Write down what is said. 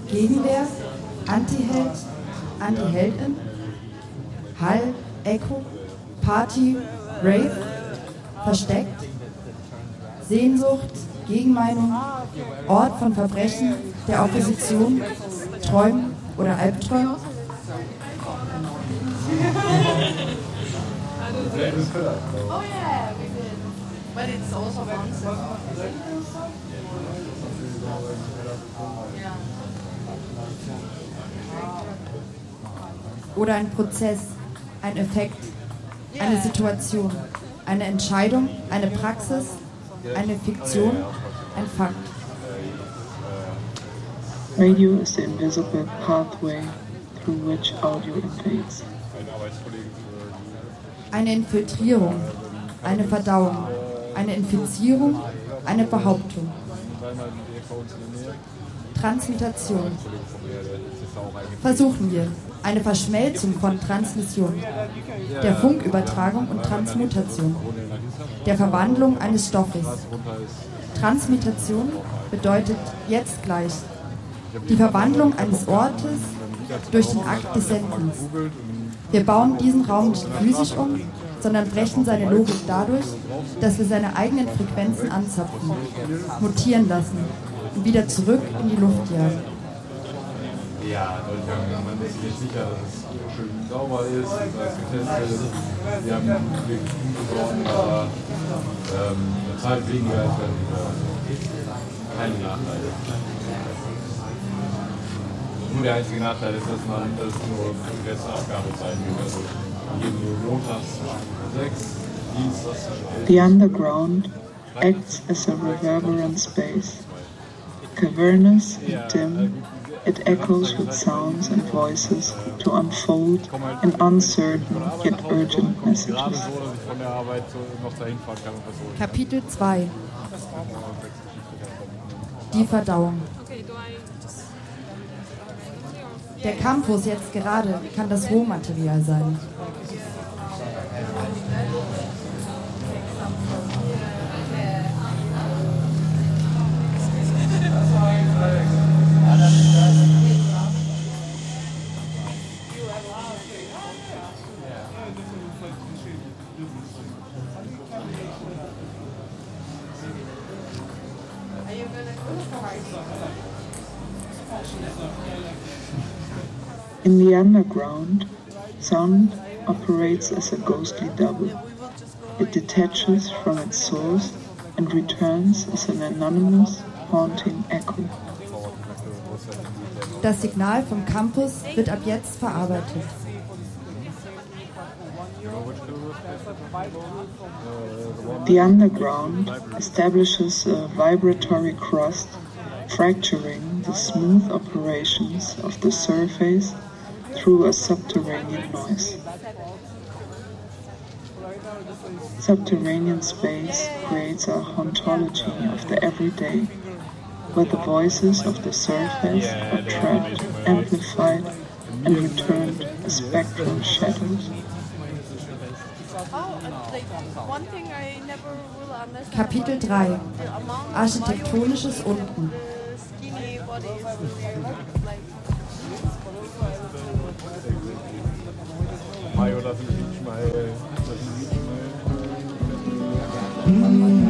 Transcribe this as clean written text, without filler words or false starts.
Gegenwehr, Antiheld, Antiheldin, Hall, Echo, Party, Rave, versteckt, Sehnsucht, Gegenmeinung, Ort von Verbrechen, der Opposition, Träumen oder Albträumen? Oh yeah, we did. But it's also nonsense. Yeah. Oder ein Prozess, ein Effekt, eine Situation, eine Entscheidung, eine Praxis, eine Fiktion, ein Fakt. Radio is the invisible pathway through which audio invades. Eine Infiltrierung, eine Verdauung, eine Infizierung, eine Behauptung. Transmutation. Versuchen wir eine Verschmelzung von Transmission, der Funkübertragung und Transmutation, der Verwandlung eines Stoffes. Transmutation bedeutet jetzt gleich die Verwandlung eines Ortes durch den Akt des Sendens. Wir bauen diesen Raum nicht physisch um, sondern brechen seine Logik dadurch, dass wir seine eigenen Frequenzen anzapfen, mutieren lassen und wieder zurück in die Luft jagen. Ja, man ist sich sicher, dass es schön sauber ist, dass es getestet ist. Wir haben wirklich umgesorgt, aber eine Zeit weniger ist dann keine Nachteile. Nur der einzige Nachteil ist, dass man das nur die letzte Abgabe sein will. Also jeden montags zwischen 6, dienstags zwischen 11. The underground acts as a reverberant space. Cavernous and dim, it echoes with sounds and voices to unfold in uncertain yet urgent messages. Kapitel 2. Die Verdauung. Der Campus jetzt gerade kann das Rohmaterial sein. In the underground, sound operates as a ghostly double. It detaches from its source and returns as an anonymous, haunting echo. Das Signal vom Campus wird ab jetzt verarbeitet. The underground establishes a vibratory crust, fracturing the smooth operations of the surface through a subterranean noise. Subterranean space creates a hauntology of the everyday, where the voices of the surface are trapped, amplified, and returned as spectral shadows. Kapitel 3. Architektonisches Unten. Mayo, lass mich nicht mal.